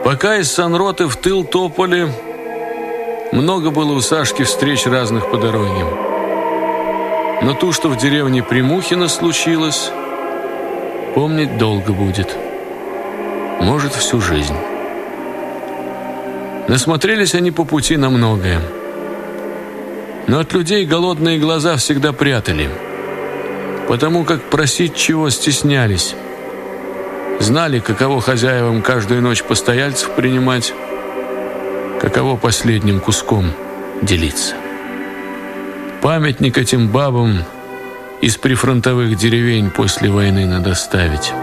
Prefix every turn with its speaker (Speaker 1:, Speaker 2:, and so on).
Speaker 1: Пока из санроты в тыл топали, много было у Сашки встреч разных по дороге. Но ту, что в деревне Примухино случилось, помнить долго будет. Может, всю жизнь. Насмотрелись они по пути на многое. Но от людей голодные глаза всегда прятали, потому как просить чего стеснялись. Знали, каково хозяевам каждую ночь постояльцев принимать, каково последним куском делиться. Памятник этим бабам из прифронтовых деревень после войны надо ставить.